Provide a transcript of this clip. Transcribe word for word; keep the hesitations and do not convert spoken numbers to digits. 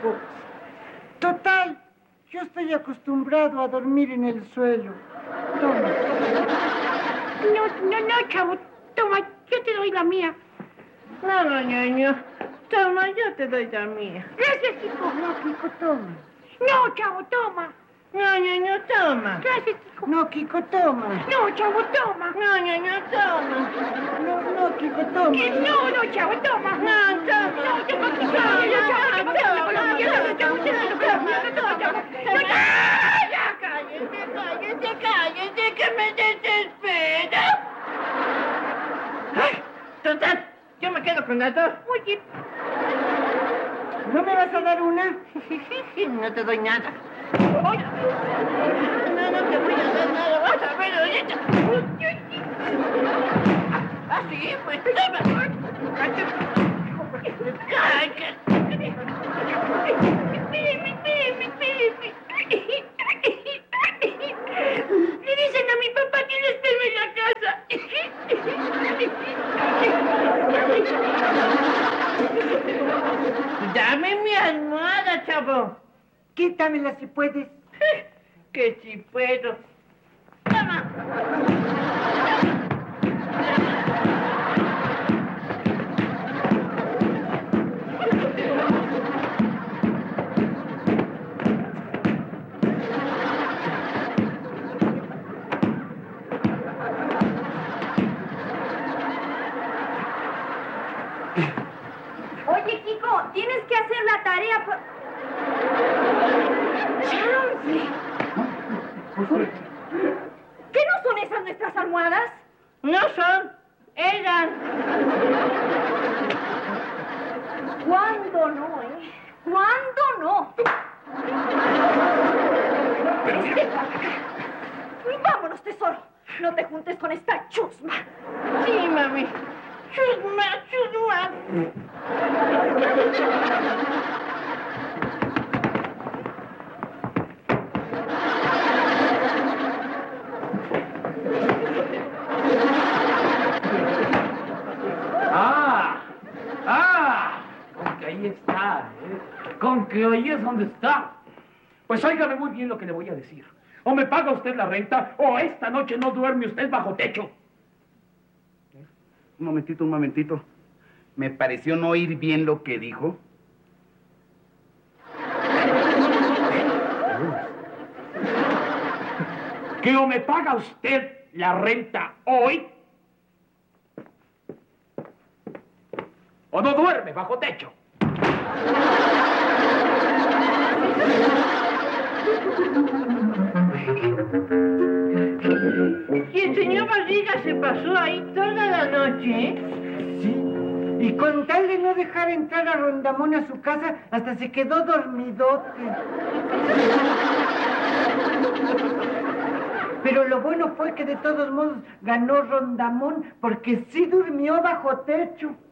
Kiko. Total, yo estoy acostumbrado a dormir en el suelo. Toma. No, no, no, chavo. Toma, yo te doy la mía. No, no, ñoño. Toma, yo te doy la mía. Gracias, Kiko. No, Kiko, toma. No, chavo, toma. No, ñoño, toma. Gracias, Kiko. No, Kiko, toma. No, chavo, toma. No, ñoño, toma. No, no, Kiko, toma. Que no, no, chavo, toma. No, toma. No, toma, Kiko. No, chavo, Ya, cállese, cállese, cállese, que me desespera. Ay, total, yo me quedo con las dos. Oye, ¿No me vas a dar una? No te doy nada. Oye, no, no te voy a dar nada. Vas a ver ahorita. Así, pues, toma. Cállate. espérame, espérame, espérame. Le dicen a mi papá que no espero en la casa. Dame mi almohada, chavo. Quítamela si puedes. Que si puedo. Toma. Oye, Kiko, tienes que hacer la tarea. Pa... ¿Qué no son esas nuestras almohadas? No son. Eran. ¿Cuándo no, eh? ¿Cuándo no? Pero mira. Vámonos, tesoro. No te juntes con esta chusma. Sí, mami. Chusma, chusma. ¡Ah! ¡Ah! Con que ahí está, ¿eh? Con que ahí es donde está. Pues óigame muy bien lo que le voy a decir. O me paga usted la renta, o esta noche no duerme usted bajo techo. Un momentito, un momentito. Me pareció no oír bien lo que dijo. Que o me paga usted la renta hoy, o no duerme bajo techo. Y el señor Barriga se pasó ahí toda la noche, ¿eh? Sí. Y con tal de no dejar entrar a Rondamón a su casa, hasta se quedó dormidote. Pero lo bueno fue que de todos modos ganó Rondamón, porque sí durmió bajo techo.